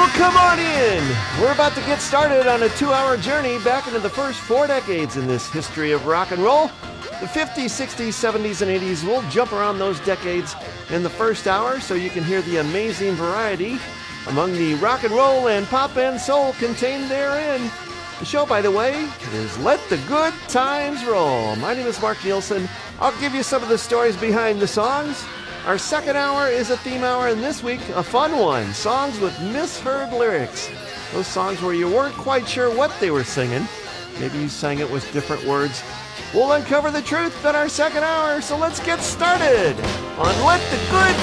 Come on in! We're about to get started on a 2-hour journey back into the first 4 decades in this history of rock and roll. The 50s, 60s, 70s, and 80s. We'll jump around those decades in the first hour so you can hear the amazing variety among the rock and roll and pop and soul contained therein. The show, by the way, is Let the Good Times Roll. My name is Mark Nielsen. I'll give you some of the stories behind the songs. Our second hour is a theme hour, and this week, a fun one. Songs with misheard lyrics. Those songs where you weren't quite sure what they were singing. Maybe you sang it with different words. We'll uncover the truth in our second hour, so let's get started on Let the Good